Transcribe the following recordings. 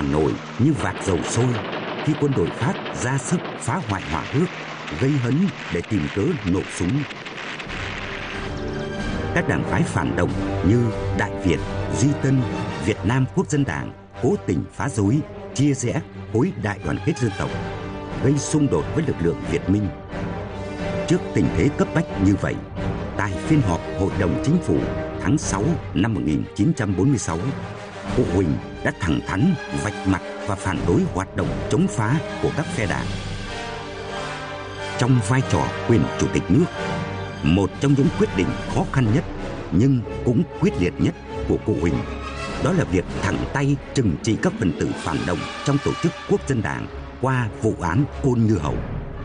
Nội như vạc dầu sôi khi quân đội Pháp ra sức phá hoại hỏa ước, gây hấn để tìm cớ nổ súng. Các đảng phái phản động như Đại Việt, Duy Tân, Việt Nam Quốc dân Đảng cố tình phá rối, chia rẽ khối đại đoàn kết dân tộc, gây xung đột với lực lượng Việt Minh. Trước tình thế cấp bách như vậy, tại phiên họp Hội đồng Chính phủ tháng 6 năm 1946, cụ Huỳnh đã thẳng thắn vạch mặt và phản đối hoạt động chống phá của các phe đảng. Trong vai trò quyền chủ tịch nước, một trong những quyết định khó khăn nhất nhưng cũng quyết liệt nhất của cụ Huỳnh đó là việc thẳng tay trừng trị các phần tử phản động trong tổ chức Quốc dân Đảng qua vụ án Ôn Như Hầu.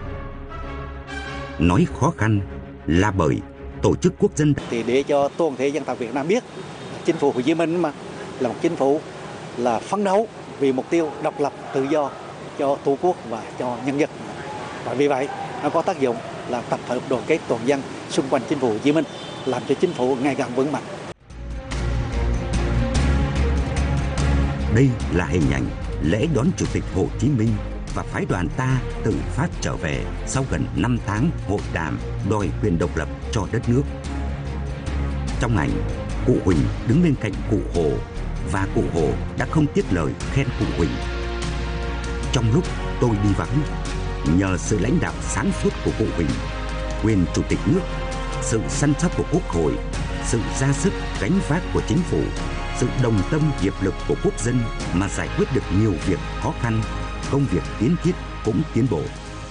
Nói khó khăn là bởi tổ chức Quốc dân thì để cho toàn thể dân tộc Việt Nam biết chính phủ Hồ Chí Minh mà là một chính phủ là phấn đấu vì mục tiêu độc lập tự do cho Tổ quốc và cho nhân dân. Và vì vậy nó có tác dụng là tập hợp đoàn kết toàn dân xung quanh chính phủ Hồ Chí Minh, làm cho chính phủ ngày càng vững mạnh. Đây là hình ảnh lễ đón Chủ tịch Hồ Chí Minh và phái đoàn ta tự phát trở về sau gần 5 tháng hội đàm đòi quyền độc lập cho đất nước. Trong ảnh, cụ Huỳnh đứng bên cạnh cụ Hồ và cụ Hồ đã không tiếc lời khen cụ Huỳnh. Trong lúc tôi đi vắng, nhờ sự lãnh đạo sáng suốt của cụ Huỳnh, quyền chủ tịch nước, sự săn sóc của Quốc hội, sự ra sức gánh vác của chính phủ, sự đồng tâm hiệp lực của quốc dân mà giải quyết được nhiều việc khó khăn, công việc tiến thiết cũng tiến bộ.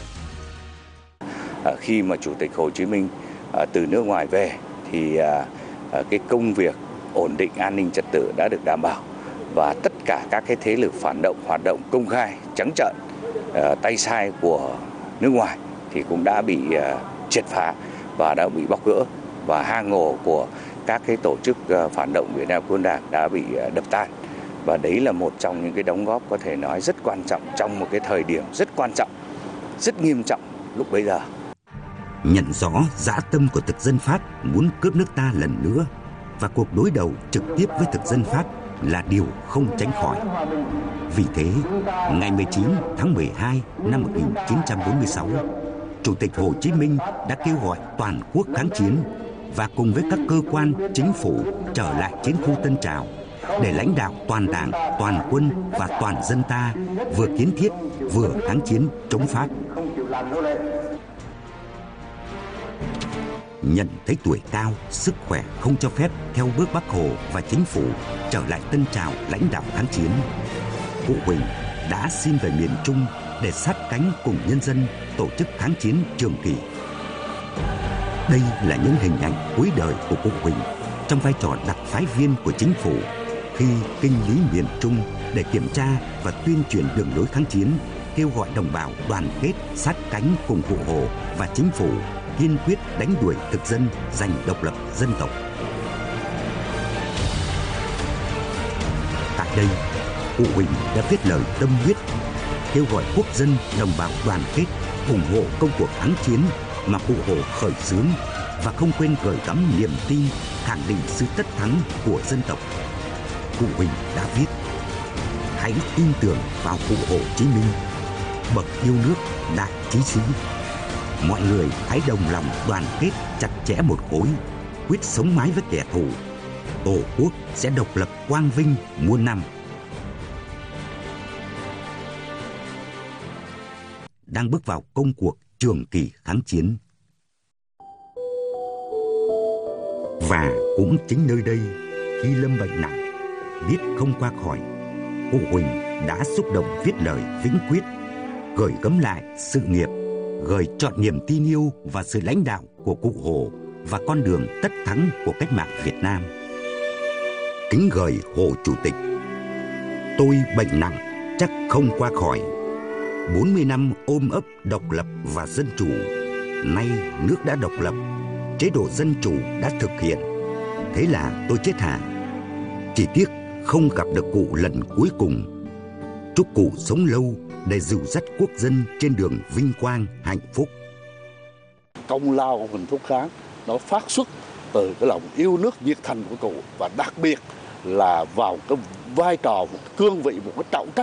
Khi mà Chủ tịch Hồ Chí Minh từ nước ngoài về thì cái công việc ổn định an ninh trật tự đã được đảm bảo và tất cả các cái thế lực phản động hoạt động công khai trắng trợn tay sai của nước ngoài thì cũng đã bị triệt phá và đã bị bóc gỡ, và hang ổ của các cái tổ chức phản động Việt Nam Quốc dân Đảng đã bị đập tan. Và đấy là một trong những cái đóng góp có thể nói rất quan trọng trong một cái thời điểm rất quan trọng, rất nghiêm trọng lúc bấy giờ. Nhận rõ dã tâm của thực dân Pháp muốn cướp nước ta lần nữa và cuộc đối đầu trực tiếp với thực dân Pháp là điều không tránh khỏi. Vì thế, ngày 19 tháng 12 năm 1946, Chủ tịch Hồ Chí Minh đã kêu gọi toàn quốc kháng chiến và cùng với các cơ quan chính phủ trở lại chiến khu Tân Trào để lãnh đạo toàn đảng, toàn quân và toàn dân ta vừa kiến thiết vừa kháng chiến chống Pháp. Nhận thấy tuổi cao, sức khỏe không cho phép theo bước Bác Hồ và chính phủ trở lại Tân Trào lãnh đạo kháng chiến, cụ Huỳnh đã xin về miền Trung để sát cánh cùng nhân dân tổ chức kháng chiến trường kỳ. Đây là những hình ảnh cuối đời của cụ Huỳnh trong vai trò đặc phái viên của chính phủ khi kinh lý miền Trung để kiểm tra và tuyên truyền đường lối kháng chiến, kêu gọi đồng bào đoàn kết sát cánh cùng cụ Hồ và chính phủ kiên quyết đánh đuổi thực dân giành độc lập dân tộc. Tại đây, cụ Huỳnh đã viết lời tâm huyết kêu gọi quốc dân đồng bào đoàn kết ủng hộ công cuộc kháng chiến mà cụ Hồ khởi xướng và không quên gửi gắm niềm tin khẳng định sự tất thắng của dân tộc. Cụ Huỳnh đã viết: hãy tin tưởng vào cụ Hồ Chí Minh, bậc yêu nước đại chí sĩ. Mọi người hãy đồng lòng đoàn kết chặt chẽ một khối, quyết sống mái với kẻ thù. Tổ quốc sẽ độc lập quang vinh muôn năm. Đang bước vào công cuộc trường kỳ kháng chiến. Và cũng chính nơi đây, khi lâm bệnh nặng, biết không qua khỏi, cụ Huỳnh đã xúc động viết lời vĩnh quyết, gửi gắm lại sự nghiệp, gửi trọn niềm tin yêu và sự lãnh đạo của cụ Hồ và con đường tất thắng của cách mạng Việt Nam. Kính gửi Hồ Chủ tịch: tôi bệnh nặng chắc không qua khỏi. 40 năm ôm ấp độc lập và dân chủ, nay nước đã độc lập, chế độ dân chủ đã thực hiện. Thế là tôi chết hà. Chỉ tiếc không gặp được cụ lần cuối cùng. Chúc cụ sống lâu để dìu dắt quốc dân trên đường vinh quang hạnh phúc. Công lao của Huỳnh Thúc Kháng nó phát xuất từ cái lòng yêu nước nhiệt thành của cụ, và đặc biệt là vào cái vai trò, một cương vị, một cái trọng trách